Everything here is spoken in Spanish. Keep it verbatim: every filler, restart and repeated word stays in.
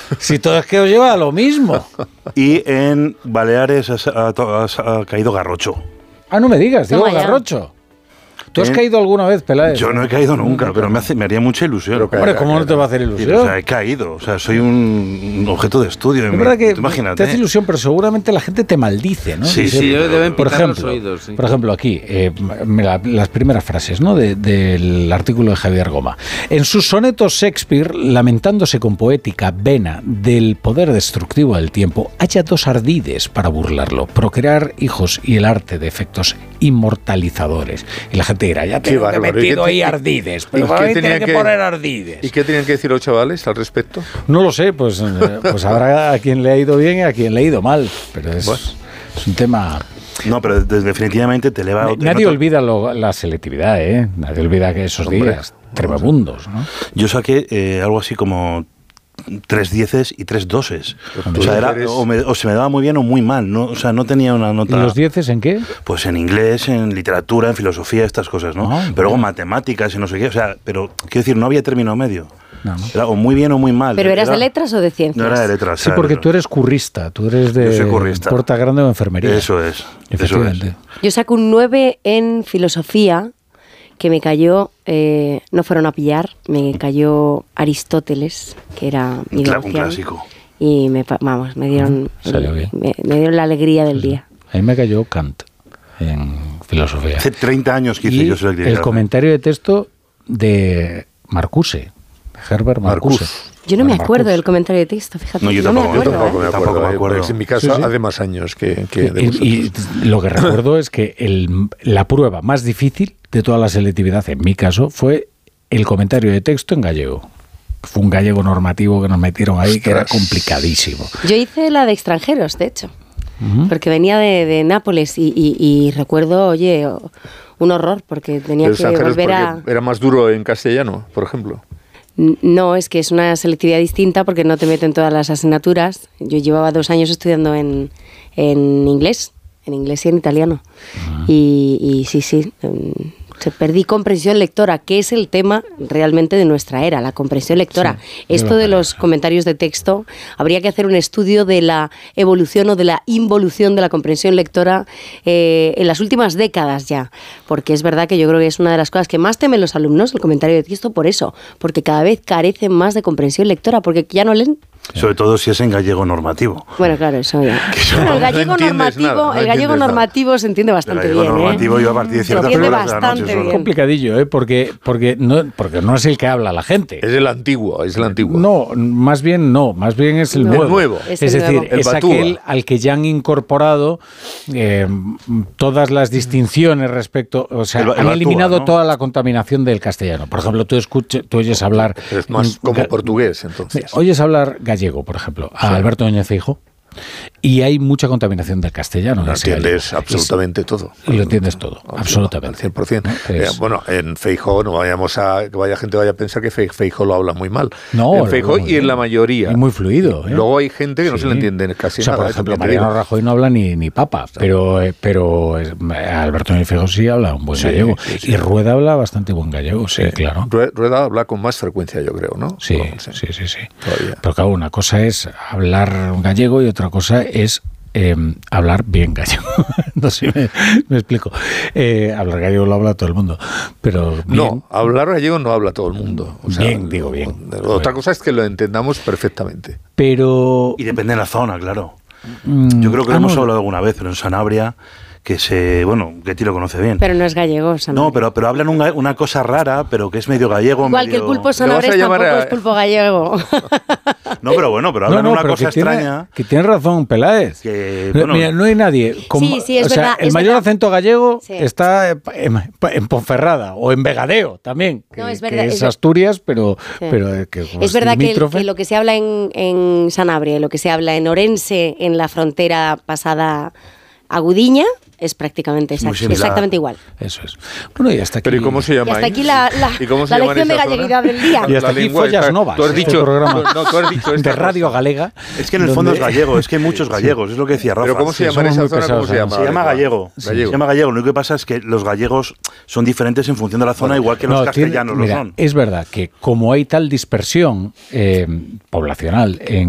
Si todo es que os lleva a lo mismo. Y en Baleares ha, ha, ha caído garrocho. Ah, no me digas, digo garrocho. ¿Tú has ¿Eh? caído alguna vez, Peláez? Yo no he caído nunca, nunca pero me, hace, me haría mucha ilusión. Hombre, ¿cómo no te va a hacer ilusión? O sea, he caído, o sea, soy un objeto de estudio. Es verdad que imagínate. te hace ilusión, pero seguramente la gente te maldice, ¿no? Sí, sí, sí deben por ejemplo, los oídos, sí. Por ejemplo, aquí, eh, la, las primeras frases, ¿no? De, del artículo de Javier Goma. En sus sonetos, Shakespeare, lamentándose con poética vena del poder destructivo del tiempo, halla dos ardides para burlarlo: procrear hijos y el arte de efectos inmortalizadores. Y la gente dirá, ya tengo que metido ahí ardides, pero ¿para qué tienen que, que poner ardides? ¿Y qué tenían que decir los chavales al respecto? No lo sé, pues, pues habrá a quien le ha ido bien y a quien le ha ido mal, pero es, bueno. es un tema... No, pero definitivamente te eleva... Nadie no te... olvida lo, la selectividad, ¿eh? Nadie olvida que esos Hombre, días tremebundos, ¿no? Yo saqué eh, algo así como... tres dieces y tres doses. O sea, era, o, me, o se me daba muy bien o muy mal, ¿no? O sea, no tenía una nota... ¿Y los dieces en qué? Pues en inglés, en literatura, en filosofía, estas cosas, ¿no? Ah, pero luego matemáticas y no sé qué, o sea, pero quiero decir, no había término medio. No, no. Era o muy bien o muy mal. ¿Pero eras era, de letras o de ciencias? No era de letras. Sí, porque tú eres currista, tú eres de Yo soy currista. Puerta Grande o enfermería. Eso es, efectivamente. Eso es. Yo saco un nueve en filosofía, que me cayó, eh, no fueron a pillar, me cayó Aristóteles, que era mi Claro, un clásico. Y me, vamos, me dieron, Salió bien. Me, me dieron la alegría del día. A mí me cayó Kant en filosofía. Hace treinta años que hice y yo selectividad. El comentario de texto de Marcuse, Herbert Marcuse. Marcus. Yo no me acuerdo del comentario de texto, fíjate. No, yo no tampoco, me acuerdo, yo tampoco, ¿eh? me acuerdo, tampoco me acuerdo. En mi caso, sí, sí. hace más años que, que de y, y lo que recuerdo es que el, la prueba más difícil de toda la selectividad, en mi caso, fue el comentario de texto en gallego. Fue un gallego normativo que nos metieron ahí, Ostras. que era complicadísimo. Yo hice la de extranjeros, de hecho, uh-huh. porque venía de, de Nápoles y, y, y recuerdo, oye, un horror, porque tenía que volver a... ¿Era más duro en castellano, por ejemplo? No, es que es una selectividad distinta porque no te meten todas las asignaturas. Yo llevaba dos años estudiando en, en inglés, en inglés y en italiano. Uh-huh. Y, y sí, sí, se perdí comprensión lectora, que es el tema realmente de nuestra era, la comprensión lectora. Sí, Esto de los comentarios de texto, habría que hacer un estudio de la evolución o de la involución de la comprensión lectora eh, en las últimas décadas ya, porque es verdad que yo creo que es una de las cosas que más temen los alumnos, el comentario de texto, por eso, porque cada vez carecen más de comprensión lectora, porque ya no leen. Sobre todo si es en gallego normativo. Bueno, claro, eso ya. Bueno, el gallego no normativo, nada, no el gallego normativo nada. se entiende bastante el bien. El normativo ¿eh? yo a partir de ciertas horas de la noche. Bien. Es complicadillo, ¿eh? porque, porque, no, porque no es el que habla la gente. Es el antiguo, es el antiguo. No, más bien no, más bien es el no, nuevo. El nuevo. Es, es el decir, nuevo. es aquel al que ya han incorporado eh, todas las distinciones respecto, o sea, el, el han Batúa, eliminado ¿no? toda la contaminación del castellano. Por ejemplo, tú escuches, tú oyes hablar... Es más como portugués, entonces. Oyes hablar gallego, por ejemplo, a sí. Alberto Núñez Feijóo, y hay mucha contaminación del castellano. Lo entiendes gallego. absolutamente todo. Y lo entiendes todo, absolutamente. Al cien por ciento. ¿No? Es... Eh, bueno, en Feijóo no vayamos a que vaya gente vaya a pensar que Feijóo lo habla muy mal. No, en Feijóo y en la mayoría. Y muy fluido. ¿eh? Luego hay gente que no sí. se le entiende casi o sea, nada. por ejemplo, Mariano Rajoy no habla ni, ni papa, sí. pero, eh, pero eh, Alberto Núñez Feijóo sí habla un buen sí, gallego. Sí, sí. Y Rueda habla bastante buen gallego, sí, sí, claro. Rueda habla con más frecuencia, yo creo, ¿no? Sí, bueno, sí, sí, sí. sí. Pero claro, una cosa es hablar gallego y otra cosa es Eh, hablar bien gallego. No sé si me, me explico. Eh, hablar gallego lo habla todo el mundo, pero bien. No, hablar gallego no habla todo el mundo. O sea, bien, digo bien. Otra cosa es que lo entendamos perfectamente. Pero... Y depende de la zona, claro. Mm, Yo creo que lo ah, hemos no. hablado alguna vez, pero en Sanabria... que se, bueno, que ti lo conoce bien. Pero no es gallego, Sanabria. No, pero, pero hablan una, una cosa rara, pero que es medio gallego. Igual medio... que el pulpo sanabres tampoco a... es pulpo gallego. No, pero bueno, pero hablan no, no, una pero cosa que extraña. Tiene, que tienes razón, Peláez. Que, bueno, Mira, no hay nadie. Con, sí, sí, es o sea, verdad. El es mayor verdad. acento gallego sí. está en, en Ponferrada o en Vegadeo también. Que, no, es, verdad, que es, es Asturias, pero, sí. pero que es verdad que, el, que lo que se habla en, en Sanabria y lo que se habla en Orense, en la frontera pasada a Gudiña, es prácticamente exact, exactamente igual. Eso es. Bueno, y hasta aquí. ¿Pero y cómo se llama? Y hasta aquí la, la, la lección de galleguidad del día. Y hasta la aquí Follas Novas. Tú has dicho, este programa no, tú has dicho de Radio Galega. Es que en el fondo es gallego, es que hay muchos gallegos, es lo que decía Rafa. ¿Pero cómo se llama esa zona? ¿Cómo se llama? Se llama gallego. Se llama gallego. Lo único que pasa es que los gallegos son diferentes en función de la zona, igual que los castellanos lo son. Es verdad que como hay tal dispersión eh, poblacional en